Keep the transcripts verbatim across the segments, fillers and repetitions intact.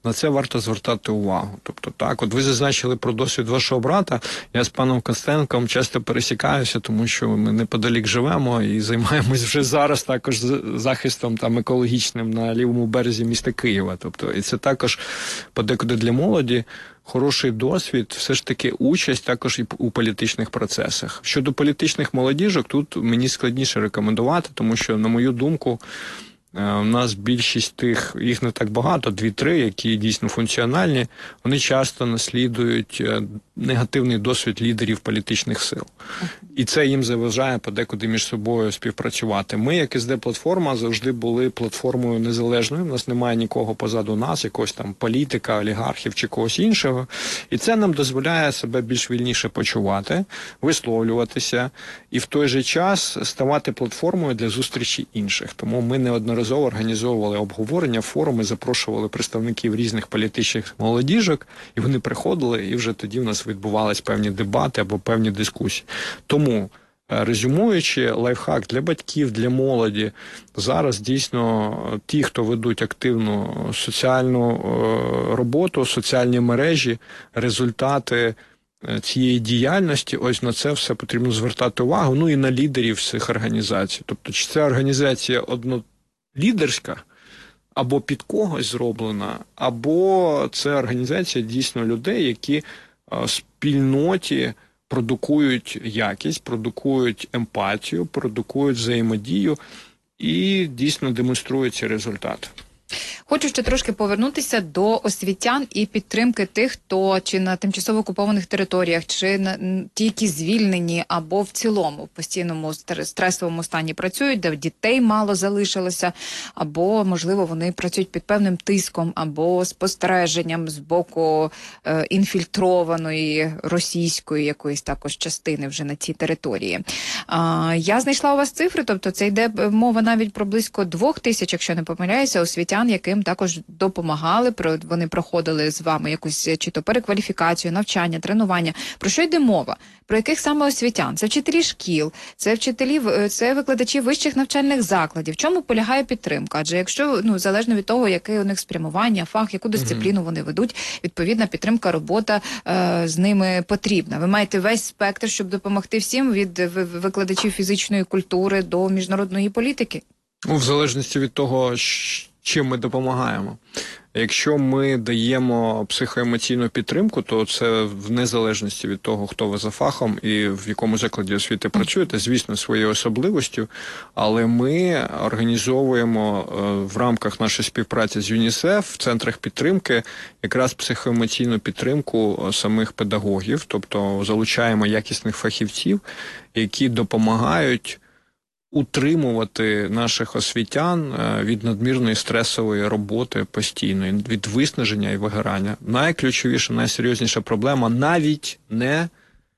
на це варто звертати увагу. Тобто, так, от ви зазначили про досвід вашого брата, я з паном Костенком часто пересікаюся, тому що ми неподалік живемо і займаємось вже зараз також захистом там екологічним на лівому березі міста Києва. Тобто, і це також подекуди для молоді хороший досвід, все ж таки участь також і у політичних процесах. Щодо політичних молодіжок, тут мені складніше рекомендувати, тому що, на мою думку, у нас більшість тих, їх не так багато, дві-три, які дійсно функціональні, вони часто наслідують негативний досвід лідерів політичних сил. І це їм заважає подекуди між собою співпрацювати. Ми, як ес де-платформа, завжди були платформою незалежною, у нас немає нікого позаду нас, якогось там політика, олігархів чи когось іншого. І це нам дозволяє себе більш вільніше почувати, висловлюватися і в той же час ставати платформою для зустрічі інших. Тому ми неодноразово організовували обговорення, форуми, запрошували представників різних політичних молодіжок, і вони приходили, і вже тоді в нас відбувались певні дебати або певні дискусії. Тому, резюмуючи, лайфхак для батьків, для молоді, зараз дійсно ті, хто ведуть активну соціальну роботу, соціальні мережі, результати цієї діяльності, ось на це все потрібно звертати увагу, ну і на лідерів цих організацій. Тобто, чи це організація однолідерська, або під когось зроблена, або це організація дійсно людей, які в спільноті продукують якість, продукують емпатію, продукують взаємодію і дійсно демонструють ці результати. Хочу ще трошки повернутися до освітян і підтримки тих, хто чи на тимчасово окупованих територіях, чи на ті, які звільнені, або в цілому в постійному стресовому стані працюють, де дітей мало залишилося, або, можливо, вони працюють під певним тиском, або спостереженням з боку е, інфільтрованої російської якоїсь також частини вже на цій території. А, я знайшла у вас цифри, тобто це йде мова навіть про близько двох тисяч, якщо не помиляюся, освітян, яким також допомагали, вони проходили з вами якусь чи то перекваліфікацію, навчання, тренування. Про що йде мова? Про яких саме освітян? Це вчителі шкіл, це вчителі, це викладачі вищих навчальних закладів. В чому полягає підтримка? Адже якщо, ну, залежно від того, яке у них спрямування, фах, яку дисципліну вони ведуть, відповідна підтримка, робота е, з ними потрібна. Ви маєте весь спектр, щоб допомогти всім, від викладачів фізичної культури до міжнародної політики? Ну, в залежності від того, чим ми допомагаємо. Якщо ми даємо психоемоційну підтримку, то це в незалежності від того, хто ви за фахом і в якому закладі освіти працюєте, звісно, своєю особливостю, але ми організовуємо в рамках нашої співпраці з ЮНІСЕФ в центрах підтримки якраз психоемоційну підтримку самих педагогів, тобто залучаємо якісних фахівців, які допомагають утримувати наших освітян від надмірної стресової роботи постійної, від виснаження і вигорання. Найключовіша, найсерйозніша проблема навіть не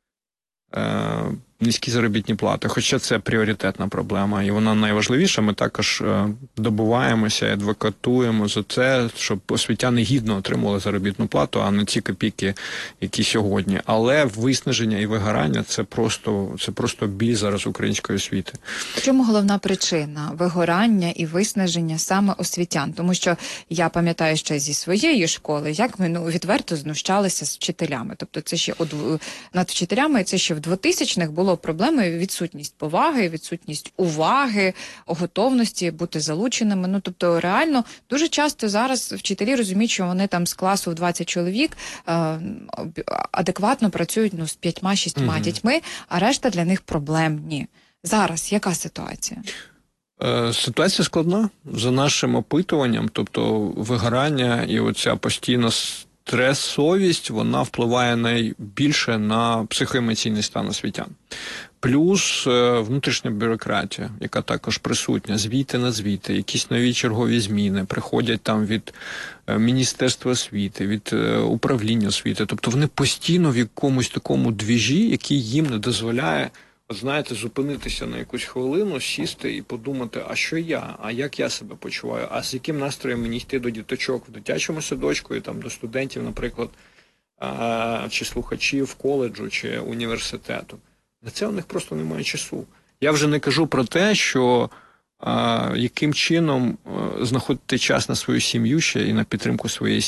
е, низькі заробітні плати, хоча це пріоритетна проблема, і вона найважливіша. Ми також е, добуваємося і адвокатуємо за це, щоб освітяни гідно отримували заробітну плату, а не ці копійки, які сьогодні. Але виснаження і вигорання – це просто, це просто біль зараз української освіти. В чому головна причина вигорання і виснаження саме освітян? Тому що я пам'ятаю ще зі своєї школи, як ми, ну, відверто знущалися з вчителями. Тобто це ще од... над вчителями, це ще в двотисячних було проблемою відсутність поваги, відсутність уваги, готовності бути залученими. Ну, тобто, реально, дуже часто зараз вчителі розуміють, що вони там з класу в двадцять чоловік е, адекватно працюють, ну, з п'ятьма-шістьма угу. дітьми, а решта для них проблемні. Зараз яка ситуація? Ситуація складна. За нашим опитуванням, тобто вигорання і оця постійна стресовість, вона впливає найбільше на психоемоційний стан освітян. Плюс внутрішня бюрократія, яка також присутня, звіти на звіти, якісь нові чергові зміни, приходять там від Міністерства освіти, від управління освіти. Тобто вони постійно в якомусь такому двіжі, який їм не дозволяє, от знаєте, зупинитися на якусь хвилину, сісти і подумати, а що я, а як я себе почуваю, а з яким настроєм мені йти до діточок в дитячому садочку і там до студентів, наприклад, а, чи слухачів коледжу, чи університету. На це у них просто немає часу. Я вже не кажу про те, що а, яким чином а, знаходити час на свою сім'ю ще і на підтримку своєї